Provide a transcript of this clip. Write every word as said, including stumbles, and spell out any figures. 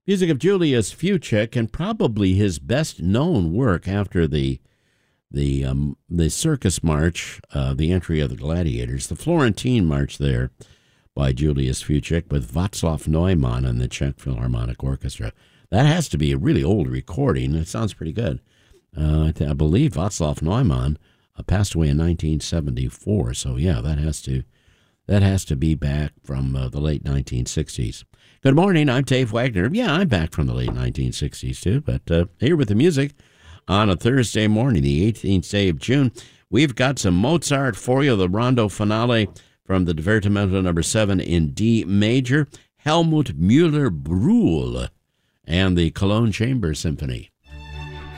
Music of Julius Fuchek, and probably his best-known work after the the um, the Circus March, uh, the entry of the Gladiators, the Florentine March there by Julius Fuchek with Václav Neumann and the Czech Philharmonic Orchestra. That has to be a really old recording. It sounds pretty good. Uh, I, th- I believe Václav Neumann uh, passed away in nineteen seventy-four, so yeah, that has to that has to be back from uh, the late nineteen sixties. Good morning, I'm Dave Wagner. Yeah, I'm back from the late nineteen sixties, too, but uh, here with the music on a Thursday morning, the eighteenth day of June. We've got some Mozart for you, the Rondo Finale from the Divertimento number seven in D major, Helmut Müller-Brühl, and the Cologne Chamber Symphony.